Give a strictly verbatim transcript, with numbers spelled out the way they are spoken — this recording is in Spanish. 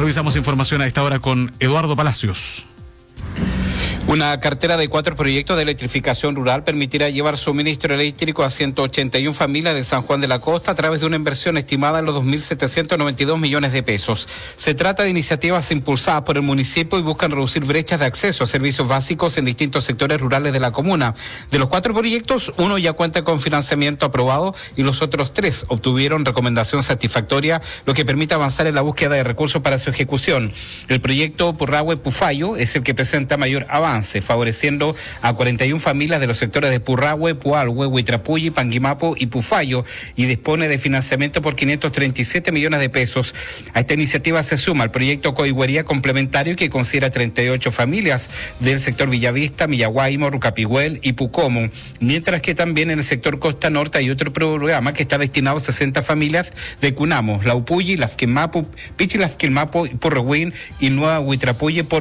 Revisamos información a esta hora con Eduardo Palacios. Una cartera de cuatro proyectos de electrificación rural permitirá llevar suministro eléctrico a ciento ochenta y una familias de San Juan de la Costa a través de una inversión estimada en los dos mil setecientos noventa y dos millones de pesos. Se trata de iniciativas impulsadas por el municipio y buscan reducir brechas de acceso a servicios básicos en distintos sectores rurales de la comuna. De los cuatro proyectos, uno ya cuenta con financiamiento aprobado y los otros tres obtuvieron recomendación satisfactoria, lo que permite avanzar en la búsqueda de recursos para su ejecución. El proyecto Purrahue-Pufayo es el que presenta mayor avance, favoreciendo a cuarenta y una familias de los sectores de Purrahue, Pualhue, Huitrapuyi, Panguimapo y Pufayo, y dispone de financiamiento por quinientos treinta y siete millones de pesos. A esta iniciativa se suma el proyecto Coigüería complementario, que considera treinta y ocho familias del sector Villavista, Millaguaymo, Rucapihuel y Pucomo, mientras que también en el sector Costa Norte hay otro programa que está destinado a sesenta familias de Cunamo, Laupuyi, Lafquilmapu, Pichi Lafquilmapo, Purrehuen y Nueva Huitrapuyi por